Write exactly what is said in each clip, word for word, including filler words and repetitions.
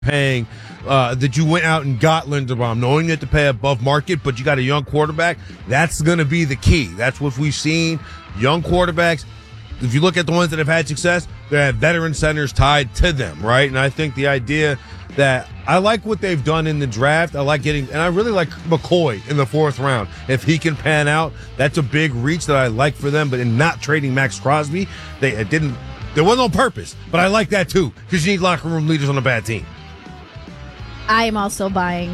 paying uh, that you went out and got Linderbaum, knowing that to pay above market, but you got a young quarterback. That's going to be the key. That's what we've seen. Young quarterbacks, if you look at the ones that have had success, they have veteran centers tied to them, right? And I think the idea that I like what they've done in the draft. I like getting, and I really like McCoy in the fourth round. If he can pan out, that's a big reach that I like for them. But in not trading Max Crosby, they it didn't. There wasn't on purpose, but I like that too because you need locker room leaders on a bad team. I am also buying.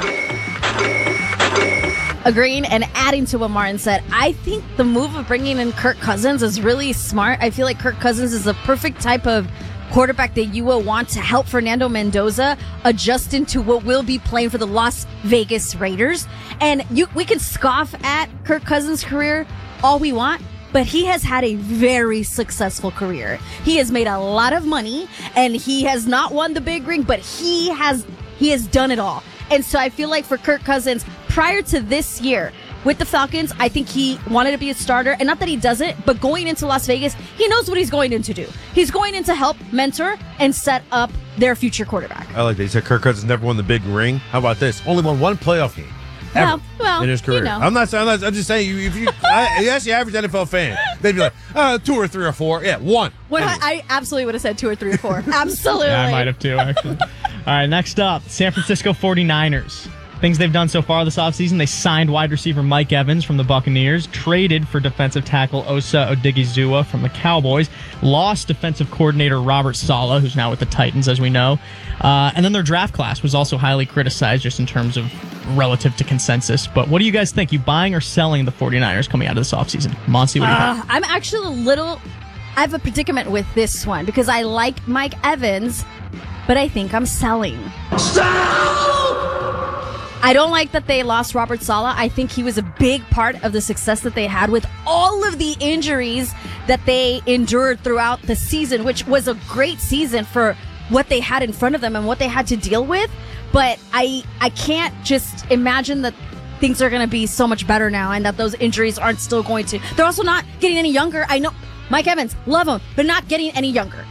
Agreeing and adding to what Martin said, I think the move of bringing in Kirk Cousins is really smart. I feel like Kirk Cousins is the perfect type of quarterback that you will want to help Fernando Mendoza adjust into what will be playing for the Las Vegas Raiders. And you, we can scoff at Kirk Cousins' career all we want, but he has had a very successful career. He has made a lot of money, and he has not won the big ring, but he has he has done it all. And so I feel like for Kirk Cousins, prior to this year with the Falcons, I think he wanted to be a starter. And not that he doesn't, but going into Las Vegas, he knows what he's going in to do. He's going in to help mentor and set up their future quarterback. I like that. He said Kirk Cousins never won the big ring. How about this? Only won one playoff game ever well, well, in his career. You know. I'm not saying. I'm, not, I'm just saying. You, if you, I, you ask the average N F L fan, they'd be like, uh, two or three or four. Yeah, one. Well, I, I absolutely would have said two or three or four. Absolutely. Yeah, I might have too, actually. All right, next up, San Francisco forty-niners. Things they've done so far this offseason, they signed wide receiver Mike Evans from the Buccaneers, traded for defensive tackle Osa Odigizua from the Cowboys, lost defensive coordinator Robert Saleh, who's now with the Titans, as we know. Uh, and then their draft class was also highly criticized just in terms of relative to consensus. But what do you guys think? You buying or selling the forty-niners coming out of this offseason? Monty, what do you uh, think? I'm actually a little... I have a predicament with this one because I like Mike Evans, but I think I'm selling. Sell! I don't like that they lost Robert Saleh. I think he was a big part of the success that they had with all of the injuries that they endured throughout the season, which was a great season for what they had in front of them and what they had to deal with. But I I can't just imagine that things are going to be so much better now and that those injuries aren't still going to. They're also not getting any younger. I know Mike Evans, love him, but not getting any younger.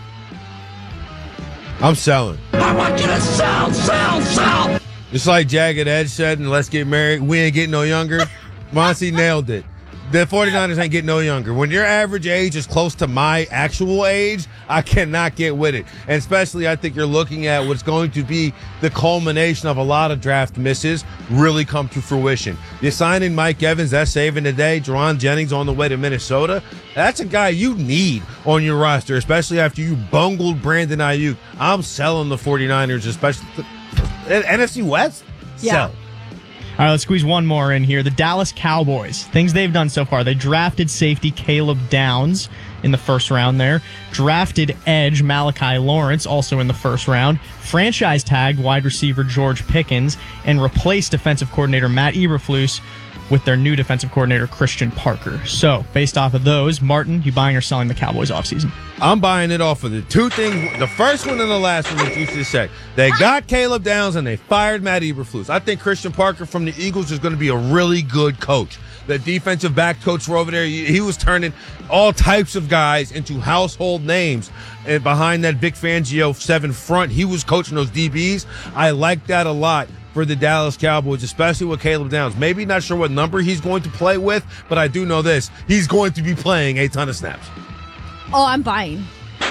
I'm selling. I want you to sell, sell, sell. Just like Jagged Edge said in Let's Get Married, we ain't getting no younger. Monty nailed it. The forty-niners ain't getting no younger. When your average age is close to my actual age, I cannot get with it. And especially, I think you're looking at what's going to be the culmination of a lot of draft misses really come to fruition. You're signing Mike Evans, that's saving the day. Jaron Jennings on the way to Minnesota. That's a guy you need on your roster, especially after you bungled Brandon Ayuk. I'm selling the forty-niners, especially the N F C West. Yeah. Sell. All right, let's squeeze one more in here. The Dallas Cowboys. Things they've done so far. They drafted safety Caleb Downs in the first round there. Drafted edge Malachi Lawrence also in the first round. Franchise tagged wide receiver George Pickens and replaced defensive coordinator Matt Eberflus with their new defensive coordinator Christian Parker. So, based off of those, Martin, you buying or selling the Cowboys offseason? I'm buying it off of the two things. The first one and the last one that you just said. They got Caleb Downs and they fired Matt Eberflus. I think Christian Parker from the Eagles is going to be a really good coach. The defensive back coach for over there, he was turning all types of guys into household names. And behind that Vic Fangio seven front, he was coaching those D Bs. I like that a lot for the Dallas Cowboys, especially with Caleb Downs. Maybe not sure what number he's going to play with, but I do know this. He's going to be playing a ton of snaps. Oh, I'm buying.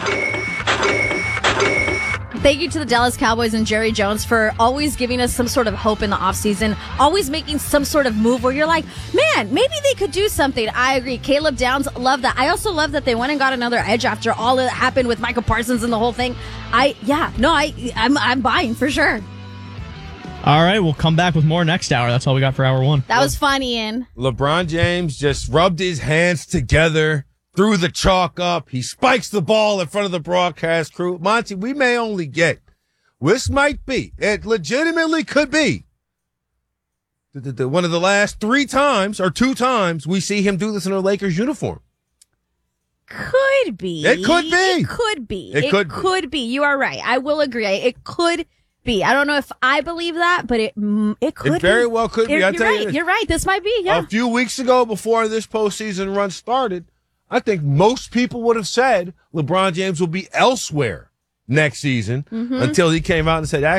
Thank you to the Dallas Cowboys and Jerry Jones for always giving us some sort of hope in the offseason, always making some sort of move where you're like, man, maybe they could do something. I agree. Caleb Downs, love that. I also love that they went and got another edge after all that happened with Michael Parsons and the whole thing. I, yeah, no, I, I'm, I'm buying for sure. All right, we'll come back with more next hour. That's all we got for hour one. That was fun, Ian. LeBron James just rubbed his hands together, threw the chalk up. He spikes the ball in front of the broadcast crew. Monty, we may only get, this might be, it legitimately could be, the, the, the, one of the last three times or two times we see him do this in a Lakers uniform. Could be. It could be. It could be. It, it could, could be. be. You are right. I will agree. It could be. I don't know if I believe that, but it it could It very be. well could be. It, I'll you're tell right. you this. You're right. This might be, yeah. A few weeks ago, before this postseason run started, I think most people would have said LeBron James will be elsewhere next season until he came out and said,